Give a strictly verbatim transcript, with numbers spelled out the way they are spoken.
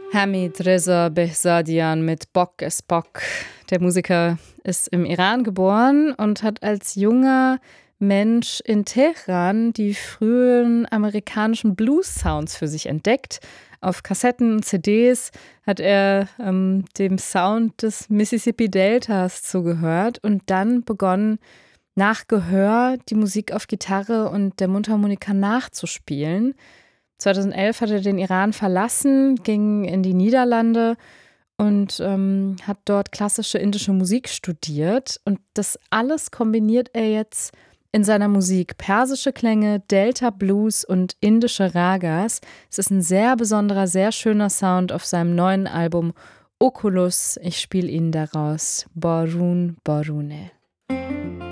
Hamid Reza Behzadian mit Bock ist Bock. Der Musiker ist im Iran geboren und hat als junger Mensch in Teheran die frühen amerikanischen Blues-Sounds für sich entdeckt. Auf Kassetten und C Ds hat er ähm, dem Sound des Mississippi Deltas zugehört und dann begonnen, nach Gehör die Musik auf Gitarre und der Mundharmonika nachzuspielen. zweitausendelf hat er den Iran verlassen, ging in die Niederlande und ähm, hat dort klassische indische Musik studiert. Und das alles kombiniert er jetzt in seiner Musik. Persische Klänge, Delta Blues und indische Ragas. Es ist ein sehr besonderer, sehr schöner Sound auf seinem neuen Album Oculus. Ich spiele Ihnen daraus Barun Barune.